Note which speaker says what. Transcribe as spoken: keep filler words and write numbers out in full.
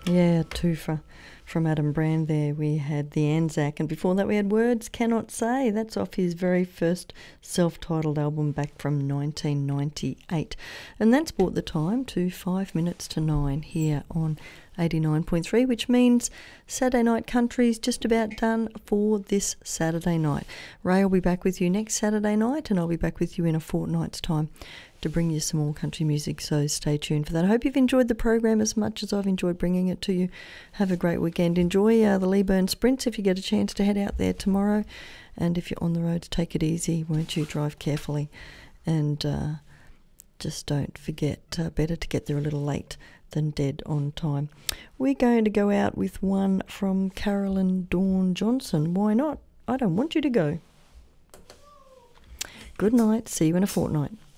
Speaker 1: Yeah, twofer from Adam Brand there. We had The Anzac, and before that we had Words Cannot Say. That's off his very first self-titled album back from nineteen ninety-eight. And that's brought the time to five minutes to nine here on eighty-nine point three, which means Saturday Night Country's just about done for this Saturday night. Ray will be back with you next Saturday night, and I'll be back with you in a fortnight's time to bring you some more country music, so stay tuned for that. I hope you've enjoyed the program as much as I've enjoyed bringing it to you. Have a great weekend. Enjoy uh, the Leeburn Sprints if you get a chance to head out there tomorrow, and if you're on the road, take it easy, won't you? Drive carefully, and uh, just don't forget, uh, better to get there a little late than dead on time. We're going to go out with one from Carolyn Dawn Johnson. Why not? I don't want you to go. Good night. See you in a fortnight.